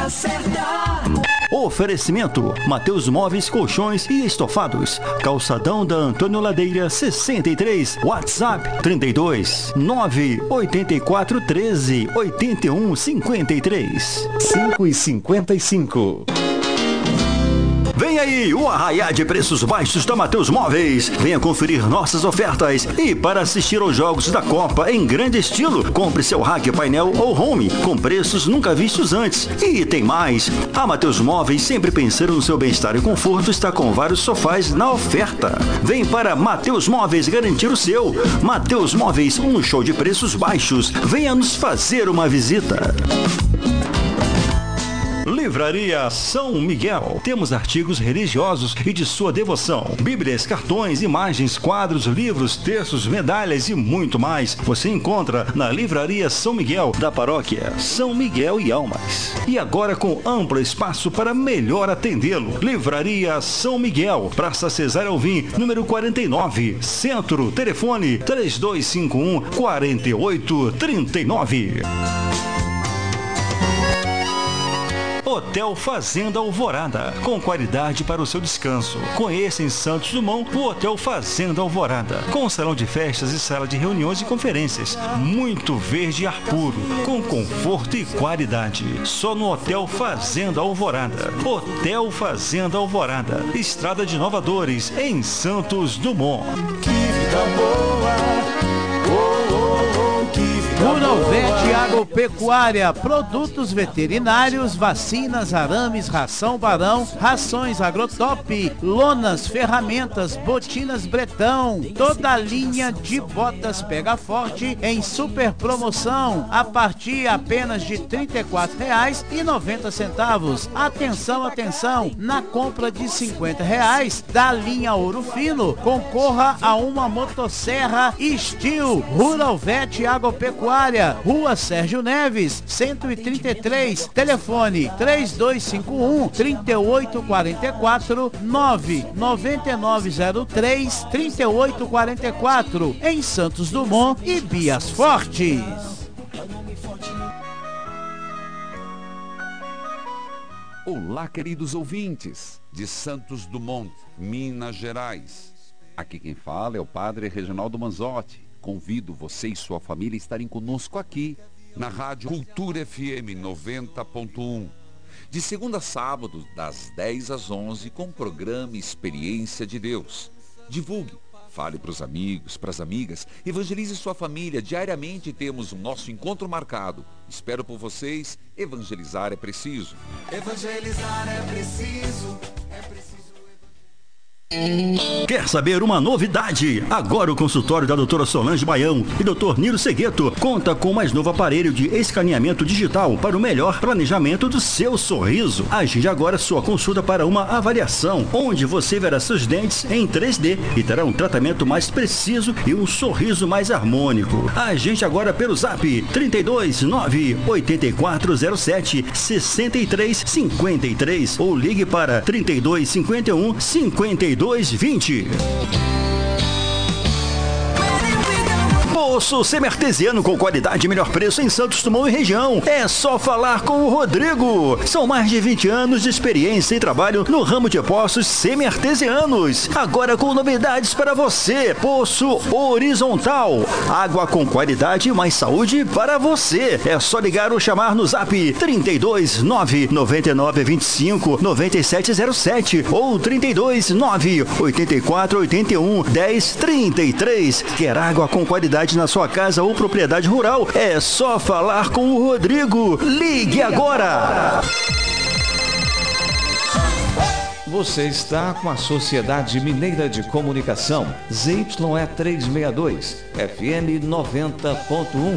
hora certa. Oferecimento: Mateus Móveis, Colchões e Estofados. Calçadão da Antônio Ladeira 63. WhatsApp 32 984 13 81 53. 5h55. Vem aí o arraiá de preços baixos da Mateus Móveis. Venha conferir nossas ofertas. E para assistir aos jogos da Copa em grande estilo, compre seu rack, painel ou home com preços nunca vistos antes. E tem mais. A Mateus Móveis, sempre pensando no seu bem-estar e conforto, está com vários sofás na oferta. Vem para Mateus Móveis garantir o seu. Mateus Móveis, um show de preços baixos. Venha nos fazer uma visita. Livraria São Miguel. Temos artigos religiosos e de sua devoção. Bíblias, cartões, imagens, quadros, livros, textos, medalhas e muito mais. Você encontra na Livraria São Miguel, da paróquia São Miguel e Almas. E agora com amplo espaço para melhor atendê-lo. Livraria São Miguel, Praça Cesário Alvim, número 49, Centro. Telefone 3251 4839. Hotel Fazenda Alvorada, com qualidade para o seu descanso. Conheça em Santos Dumont o Hotel Fazenda Alvorada, com salão de festas e sala de reuniões e conferências. Muito verde e ar puro, com conforto e qualidade. Só no Hotel Fazenda Alvorada. Hotel Fazenda Alvorada, Estrada de Inovadores, em Santos Dumont. Que vida boa. Ruralvet Agropecuária, produtos veterinários, vacinas, arames, ração Barão, rações Agrotop, lonas, ferramentas, botinas Bretão, toda a linha de botas Pega Forte em super promoção, a partir apenas de R$ 34,90. Atenção, atenção, na compra de R$ 50 da linha Ouro Fino, concorra a uma motosserra Steel. Ruralvet Agropecuária, Rua Sérgio Neves, 133, telefone 3251-3844, 99903-3844, em Santos Dumont e Bias Fortes. Olá, queridos ouvintes de Santos Dumont, Minas Gerais. Aqui quem fala é o Padre Reginaldo Manzotti. Convido você e sua família a estarem conosco aqui, na Rádio Cultura FM 90.1. De segunda a sábado, das 10 às 11, com o programa Experiência de Deus. Divulgue, fale para os amigos, para as amigas, evangelize sua família. Diariamente temos o nosso encontro marcado. Espero por vocês. Evangelizar é preciso. Evangelizar é preciso. Quer saber uma novidade? Agora o consultório da doutora Solange Baião e doutor Nilo Segueto conta com o mais novo aparelho de escaneamento digital para o melhor planejamento do seu sorriso. Agende agora sua consulta para uma avaliação, onde você verá seus dentes em 3D e terá um tratamento mais preciso e um sorriso mais harmônico. Agende agora pelo Zap 32 98407 6353 ou ligue para 3251 5220. Poço semi-artesiano com qualidade e melhor preço em Santos Dumont e região. É só falar com o Rodrigo. São mais de 20 anos de experiência e trabalho no ramo de poços semi-artesianos. Agora com novidades para você. Poço horizontal. Água com qualidade e mais saúde para você. É só ligar ou chamar no Zap 32 999 25 9707 ou 32 984 81 1033. Quer água com qualidade na sua casa ou propriedade rural? É só falar com o Rodrigo. Ligue agora! Você está com a Sociedade Mineira de Comunicação, ZYE 362, FM 90.1.